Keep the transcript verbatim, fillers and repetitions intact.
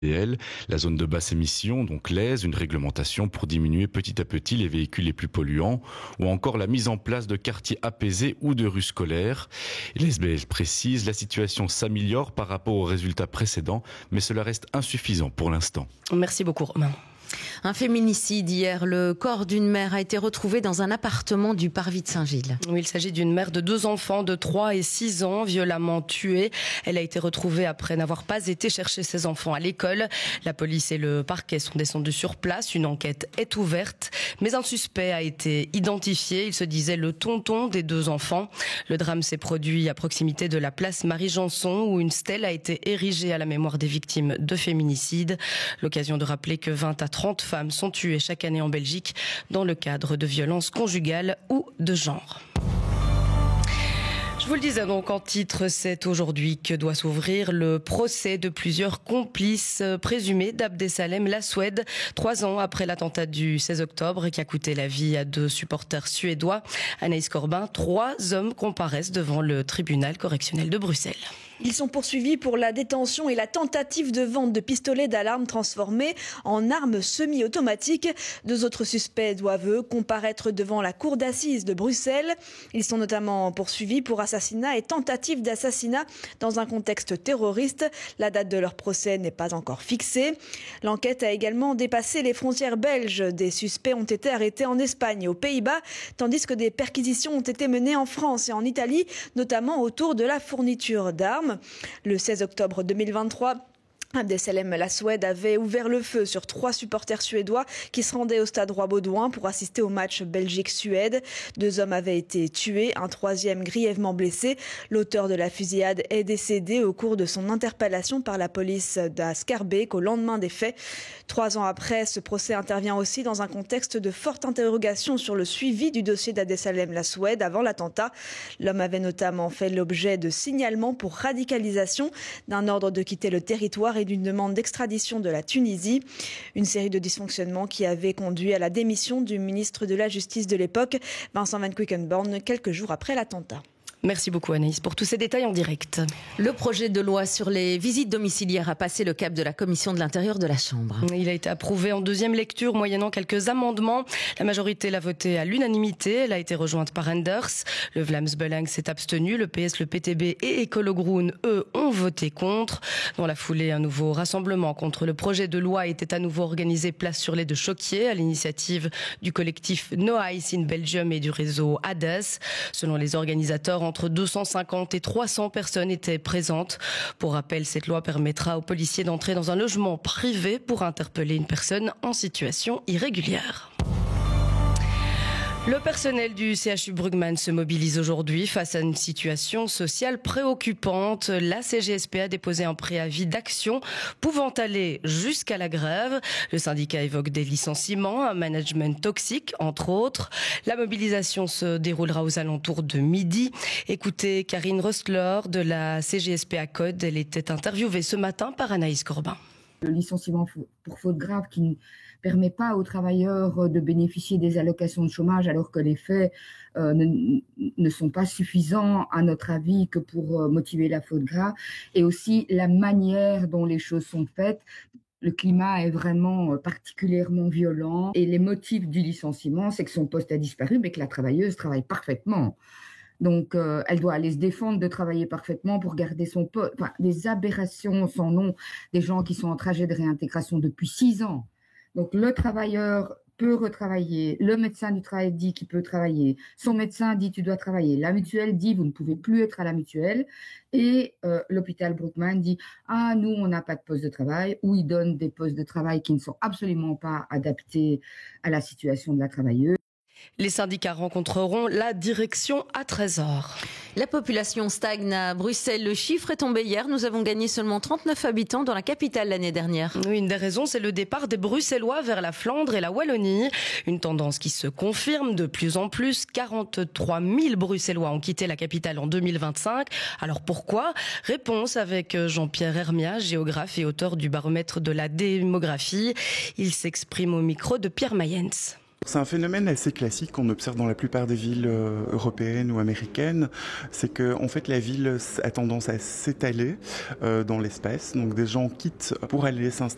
La zone de basse émission, donc l'A I S, une réglementation pour diminuer petit à petit les véhicules les plus polluants, ou encore la mise en place de quartiers apaisés ou de rues scolaires. L'A S B L précise, la situation s'améliore par rapport aux résultats précédents, mais cela reste insuffisant pour l'instant. Merci beaucoup Romain. Un féminicide hier. Le corps d'une mère a été retrouvé dans un appartement du Parvis de Saint-Gilles. Oui, il s'agit d'une mère de deux enfants de trois et six ans, violemment tuée. Elle a été retrouvée après n'avoir pas été chercher ses enfants à l'école. La police et le parquet sont descendus sur place. Une enquête est ouverte. Mais un suspect a été identifié. Il se disait le tonton des deux enfants. Le drame s'est produit à proximité de la place Marie-Janson, où une stèle a été érigée à la mémoire des victimes de féminicide. L'occasion de rappeler que vingt à trente femmes sont tuées chaque année en Belgique dans le cadre de violences conjugales ou de genre. Je vous le disais donc en titre, c'est aujourd'hui que doit s'ouvrir le procès de plusieurs complices présumés d'Abdesalem Laswed, trois ans après l'attentat du seize octobre qui a coûté la vie à deux supporters suédois. Anaïs Corbin, trois hommes comparaissent devant le tribunal correctionnel de Bruxelles. Ils sont poursuivis pour la détention et la tentative de vente de pistolets d'alarme transformés en armes semi-automatiques. Deux autres suspects doivent, eux, comparaître devant la cour d'assises de Bruxelles. Ils sont notamment poursuivis pour assassinat et tentative d'assassinat dans un contexte terroriste. La date de leur procès n'est pas encore fixée. L'enquête a également dépassé les frontières belges. Des suspects ont été arrêtés en Espagne et aux Pays-Bas, tandis que des perquisitions ont été menées en France et en Italie, notamment autour de la fourniture d'armes. Le seize octobre deux mille vingt-trois, Abdesalem Laswed avait ouvert le feu sur trois supporters suédois qui se rendaient au stade Roi-Baudouin pour assister au match Belgique-Suède. Deux hommes avaient été tués, un troisième grièvement blessé. L'auteur de la fusillade est décédé au cours de son interpellation par la police d'Ascarbeek au lendemain des faits. Trois ans après, ce procès intervient aussi dans un contexte de forte interrogation sur le suivi du dossier d'Abdesalem Laswed avant l'attentat. L'homme avait notamment fait l'objet de signalements pour radicalisation, d'un ordre de quitter le territoire et d'une demande d'extradition de la Tunisie. Une série de dysfonctionnements qui avait conduit à la démission du ministre de la Justice de l'époque, Vincent Van Quickenborne, quelques jours après l'attentat. Merci beaucoup Anaïs pour tous ces détails en direct. Le projet de loi sur les visites domiciliaires a passé le cap de la commission de l'intérieur de la Chambre. Il a été approuvé en deuxième lecture moyennant quelques amendements. La majorité l'a voté à l'unanimité. Elle a été rejointe par Enders. Le Vlaams Belang s'est abstenu. Le P S, le P T B et Ecolo Groen, eux, ont voté contre. Dans la foulée, un nouveau rassemblement contre le projet de loi était à nouveau organisé place sur les deux Choquiers à l'initiative du collectif No Ice in Belgium et du réseau Hades. Selon les organisateurs, entre deux cent cinquante et trois cents personnes étaient présentes. Pour rappel, cette loi permettra aux policiers d'entrer dans un logement privé pour interpeller une personne en situation irrégulière. Le personnel du C H U Brugman se mobilise aujourd'hui face à une situation sociale préoccupante. La C G S P a déposé un préavis d'action pouvant aller jusqu'à la grève. Le syndicat évoque des licenciements, un management toxique, entre autres. La mobilisation se déroulera aux alentours de midi. Écoutez Karine Rostler de la C G S P à Code. Elle était interviewée ce matin par Anaïs Corbin. Le licenciement pour faute grave qui ne permet pas aux travailleurs de bénéficier des allocations de chômage alors que les faits euh, ne, ne sont pas suffisants à notre avis que pour euh, motiver la faute grave, et aussi la manière dont les choses sont faites. Le climat est vraiment particulièrement violent et les motifs du licenciement, c'est que son poste a disparu mais que la travailleuse travaille parfaitement. Donc, euh, elle doit aller se défendre de travailler parfaitement pour garder son poste. Enfin, des aberrations sans nom, des gens qui sont en trajet de réintégration depuis six ans. Donc, le travailleur peut retravailler. Le médecin du travail dit qu'il peut travailler. Son médecin dit tu dois travailler. La mutuelle dit vous ne pouvez plus être à la mutuelle. Et euh, l'hôpital Brugman dit ah nous on n'a pas de poste de travail, ou il donne des postes de travail qui ne sont absolument pas adaptés à la situation de la travailleuse. Les syndicats rencontreront la direction à treize heures. La population stagne à Bruxelles. Le chiffre est tombé hier. Nous avons gagné seulement trente-neuf habitants dans la capitale l'année dernière. Oui, une des raisons, c'est le départ des Bruxellois vers la Flandre et la Wallonie. Une tendance qui se confirme de plus en plus. quarante-trois mille Bruxellois ont quitté la capitale en deux mille vingt-cinq. Alors pourquoi ? Réponse avec Jean-Pierre Hermia, géographe et auteur du baromètre de la démographie. Il s'exprime au micro de Pierre Mayens. C'est un phénomène assez classique qu'on observe dans la plupart des villes européennes ou américaines. C'est que, en fait, la ville a tendance à s'étaler euh, dans l'espace. Donc, des gens quittent pour aller s'installer